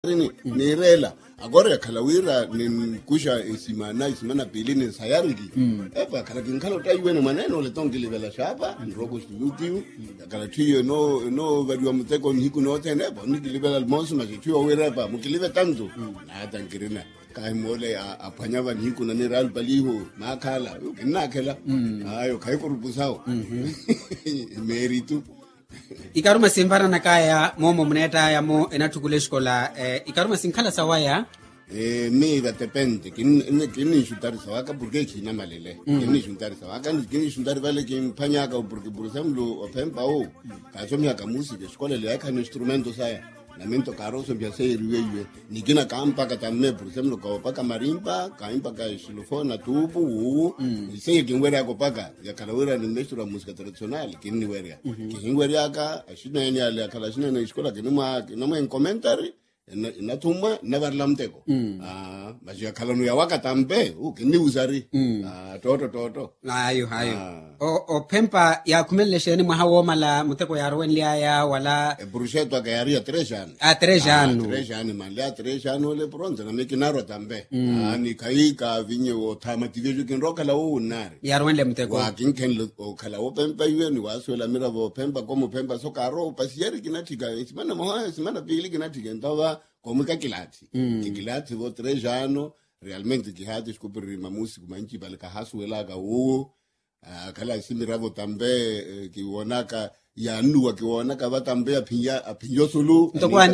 ni rela agora kalawira ni kusha isimana bilini sayariki eba kala kinkalo tayuene maneno le tongile bela shaba nrogo studio kala tiyo no vadiwa muteko niku no tenebo nikilibela almost majitiwa wereba mukilibe tanzo na tankirina kai mole apanyaba niku na niral baliho makala kinakela ayo kai korubusao meritu ikaruma simvara na kaya momo mneta ya mo enatukule skola ikaruma sinkala sawaya me depende kini shutari sawaka porque kina malele kini shutari sawaka kini shutari vale kin panyaka porque por ejemplo opempa o kasomia ka música skola le aka instrumento saya lamento caroso bia sei riwe ni kina kampa katame por ejemplo ka opaka marimba kaimpa ka xilofona tubu ni sei kin wera ko paka ya kalawera ni mestura música tradicional kini wera kin wera ka ashina ni ale kala shina na skola kinuma en commentary inatuma neverlamteko majia kalanu ya wakatambe kini usari toto ayo o pempa ya kumelesheni mwahawo mala muteko ya rowen liaya wala bruscheto akayaria 3 anos 3 anos 3 anos malia 3 anos le pronto na mekinaro tambe ni kaika vinye o tamativejo kinroka la unare ya rowen le muteko wa kinken o kala o pempa yweni waswela mira bo pempa como pempa sokaro pasieri kinatika semana pili kinatika ndava como kakilati kikilati vo 3 anos realmente que ha descobrir uma música manchi balka haswela ka kala simiravo tambe kiwonaka ya nuwa kiwonaka batambe apinyo sulu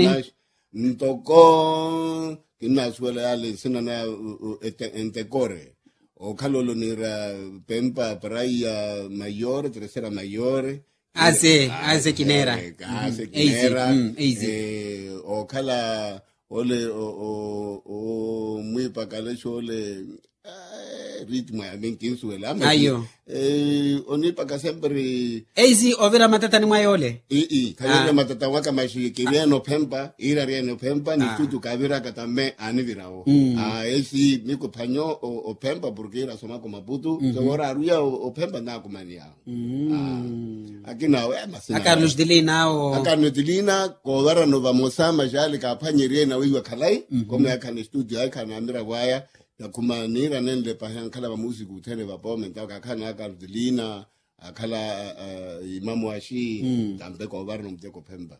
ntoko kinaswela yale sinana entekore o kalolo nira pempa praia mayor tercera mayor hace kinera easy o kala ole o muy pakale chole ritmo ya benkinsuela ayo onipa ka sempre easy overa matata ni mwayole kaya matata waka mashi kiriano pempa ira riano pempa ni tutu kavira katame anivirao easy niko panyo o pempa porque era soma como Maputo agora aruya o pempa na kumania akina we masina Carlos Dilina o Carlos Dilina kodara no vamos a majali ka panyerie na wiwa kalai como ya kan studio ya kan amira waya ya kumanira nende pahan kala ba music utene ba pome ntaka kana Carlos Dilina akala imamu ashi tambe ko barno mteko pemba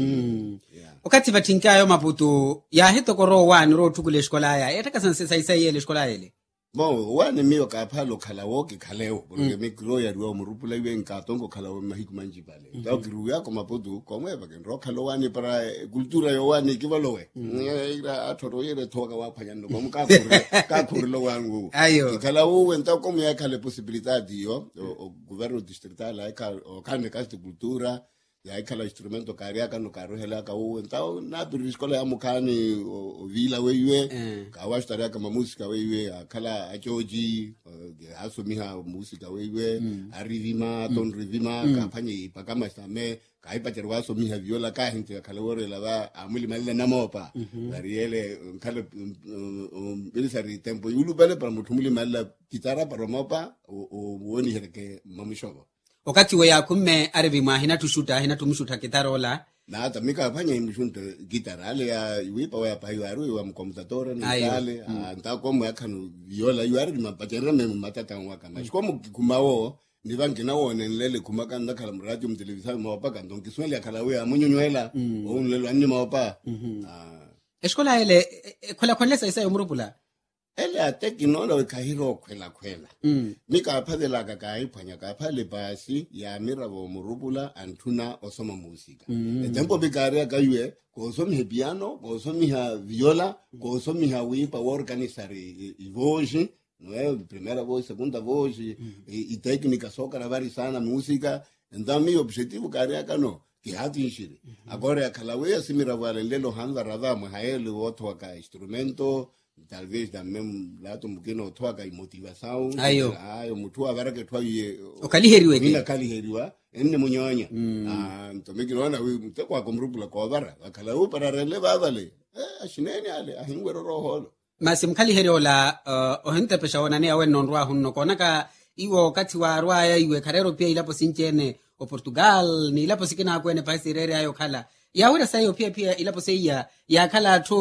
wakati vatinkayo Maputo ya hito koro wani ro tukule skola ya yataka sansa isa yele skola yele bon wani miyo ka phalo khala woke khaleo porque me kro ya ruwa murupula iwe nkatongo khala wo mahiku manji pale ta kiru ya ko Maputo komwe ba ken ro khalo wani para cultura yo wani kivalowe ira athoro yere thoka wa phanyano ko ka khurilo wangu khala wo wenta ko me khale possibilidade yo o governo distrital ay ka o kane ka cultura ya kala instrumento kariaka no karohela ka wenta na biriscola ya mukani o vila wewe ka washtara kama musika wewe kala ajoji asumiha musika wewe arivima ton rivima kampanye pakama stame ka ipaterwa so miha viola ka hinte kala wore la amuli malile namopa ariele kala bilisari tempo yulu bale para mutumuli malila kitara para mopa o woni herke mamushobo wakati we yakume arivima hina tumushuta kitarola na hata mika fanya imshunta gitara ale ya wipa wa paiwaru wa mkomputadora na dale anta komo yakanu viola yuari mapatera me matata waka na komo kumao ndivangina wone nlele kumaka ndakhala mradio mtelevisayo mawapaka ndonki swele akhala we amunyonywela o nlelo anni mawapa eskola ele khola khonlesa isa yomrupula ele atekinola wekahiro kwela mika aphadela kakai phanya ka phale basi ya mirabo murupula antuna osoma musika tempo bikaria kayue ko somi piano ko somi ha viola ko somi ha wipa organizare ivoji primera voz segunda voz e técnica só gravar sana música então meu objetivo cariaca no que atingir agora aquela vez assim mirabo lelo handa rada mahaele outro ka instrumento talvez da mesmo lado mukino toka motivação ayo mutu agora que twaye okaliheriwe kila kaliheriwa enne munyonya ntomikirona we mtekwa komrupula ko bara akala u para releva vale ashineni ale ahingwero roholo masimkaliheriola ohente pesha onani awe nonrwa hunno konaka iwo kati wa rwaya iwe karero pia ilapo sinchene o Portugal ni ilapo sikina kwene pasirere ayo kala ya wira sayo pia ilapo seiya ya kala tu